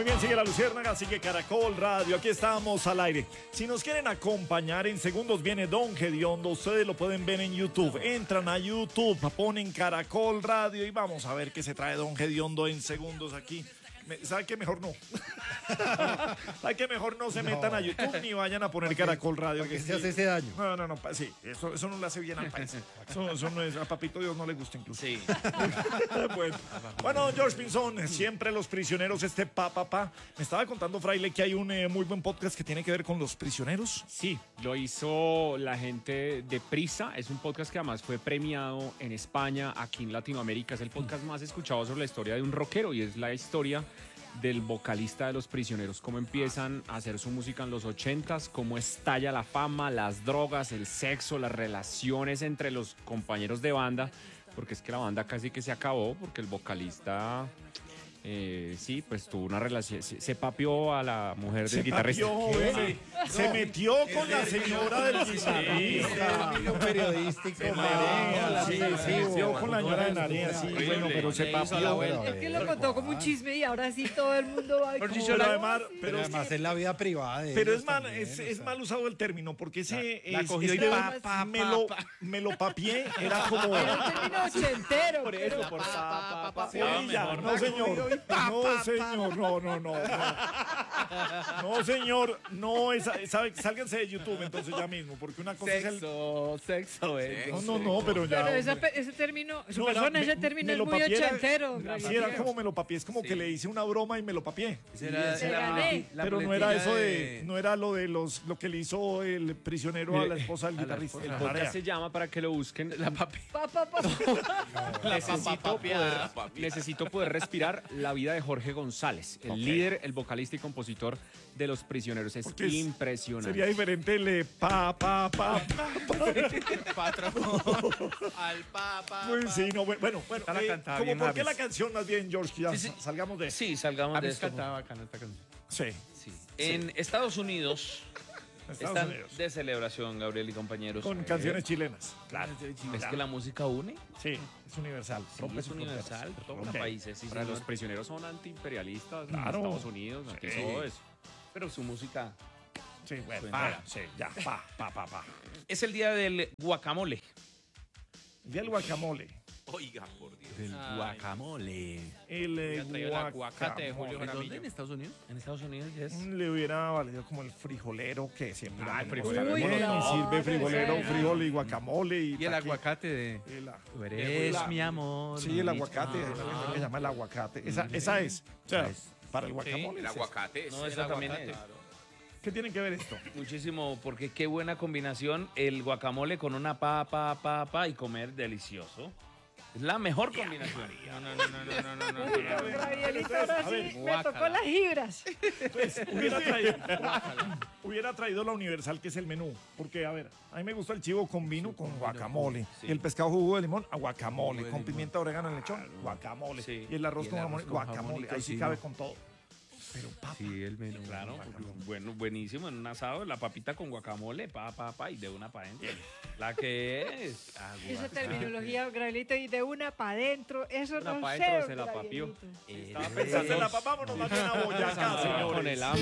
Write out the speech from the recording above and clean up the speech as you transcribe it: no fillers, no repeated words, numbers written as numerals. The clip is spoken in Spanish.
Muy bien, sigue La Luciérnaga, sigue Caracol Radio, aquí estamos al aire. Si nos quieren acompañar, en segundos viene Don Gediondo, ustedes lo pueden ver en YouTube. Entran a YouTube, ponen Caracol Radio y vamos a ver qué se trae Don Gediondo en segundos aquí. ¿Sabe qué? Mejor no. ¿Sabe qué? Mejor no se metan a YouTube ni vayan a poner Caracol Radio. Que se hace ese daño. No, sí, eso no le hace bien al país. Eso no es, a Papito Dios no le gusta incluso. Sí. Bueno, George Pinzón, siempre los prisioneros, Me estaba contando, Fraile, que hay un muy buen podcast que tiene que ver con los prisioneros. Sí, lo hizo la gente de Prisa. Es un podcast que además fue premiado en España, aquí en Latinoamérica. Es el podcast más escuchado sobre la historia de un rockero y es la historia del vocalista de Los Prisioneros, cómo empiezan a hacer su música en los 80s, cómo estalla la fama, las drogas, el sexo, las relaciones entre los compañeros de banda, porque es que la banda casi que se acabó, porque el vocalista... sí, pues tuvo una relación, se papió a la mujer del guitarrista. Se metió con la señora del guitarrista. Periodístico. Se metió con la señora de Narea, sí, bueno, pero se papió. Es que lo contó como un chisme y ahora sí todo el mundo va a... Pero además es la vida privada de pero ellos es mal usado el término, porque ese la cogió y me lo papié, era como... Era un término ochentero. Por eso, por Sí, ya, no, señor. No, señor, no. No, señor, no, sálganse de YouTube entonces ya mismo, porque una cosa es el... Sexo. No, pero ya... Pero ese término, No, ese término es muy papié ochentero. Sí, era como me lo papié, es como que le hice una broma y me lo papié. gané. Pero no era eso no era lo de lo que le hizo el prisionero a la esposa del guitarrista. El podcast se llama, para que lo busquen, La Papi. Necesito poder respirar la vida de Jorge González, el líder, el vocalista y compositor de Los Prisioneros. Es Porque impresionante. Sería diferente el Al papa. Pues sí, no, bueno, la cantaba como bien por qué Javis. la canción más bien, George, ya Sí. salgamos de eso. Sí, salgamos de esto. Sí. Sí. En Estados Unidos Estados están Unidos. de celebración, Gabriel y compañeros. Con canciones chilenas. Claro. ¿Es que la música une? Sí, es universal. Sí, Rompe es sus universal. fronteras. Todos Ok. los países. Sí, Para señor. los prisioneros son antiimperialistas, Claro. Estados Unidos, aquí Sí. todo eso. Pero su música Sí, bueno. Suena. Sí, ya. es el día del guacamole. El día del guacamole. Oiga, por Dios. Del guacamole. El aguacate de Julio guacamole. Jaramillo. ¿En Estados Unidos? En Estados Unidos, yes. Le hubiera valido como el frijolero que siempre. Ah, el frijolero. Uy, Me no, sirve frijolero, ese- frijol y guacamole. Y Y el taqui. aguacate de... El- eres mi amor. Sí, el aguacate. Hay una canción que se llama el aguacate. Esa es. O sea, para el guacamole. el sí. aguacate. No, esa también es. ¿Qué tiene que ver esto? Muchísimo, porque qué buena combinación el guacamole con una papa y comer delicioso. Es la mejor combinación. No. Gabrielito, ahora A ver, sí me tocó las gibras. Pues, hubiera traído la universal, que es el menú. Porque, a ver, a mí me gusta el chivo con vino con guacamole. Sí. Y el pescado jugo de limón, a guacamole. Con pimienta, orégano en lechón, guacamole. Sí. Y el arroz Y el con arroz jamón, con guacamole. jamón y Ahí sí tocino. cabe con todo. Pero papa. Sí, el menú. Claro, bueno, buenísimo en un asado, la papita con guacamole, y de una para adentro. La que es. Esa terminología, Gabrielito, y de una para adentro, eso Una no pa' sé. adentro se la papió. Gabrielito. Estaba pensando en la papa, vámonos más bien a Boyacá, Con señores. el hambre.